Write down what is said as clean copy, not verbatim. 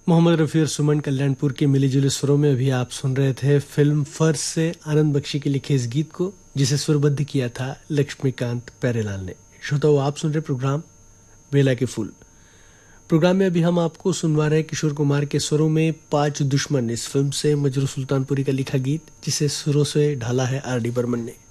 मोहम्मद रफ़ी और सुमन कल्याणपुर के मिली-जुली स्वरों में अभी आप सुन रहे थे फिल्म फर्ज से आनंद बख्शी के लिखे इस गीत को, जिसे स्वरबद्ध किया था लक्ष्मीकांत प्यारेलाल ने। श्रोताओ, आप सुन रहे प्रोग्राम बेला के फूल। प्रोग्राम में अभी हम आपको सुनवा रहे हैं किशोर कुमार के स्वरों में पांच दुश्मन, इस फिल्म से मजरू सुल्तानपुरी का लिखा गीत, जिसे सुरों से ढाला है आर डी बर्मन ने।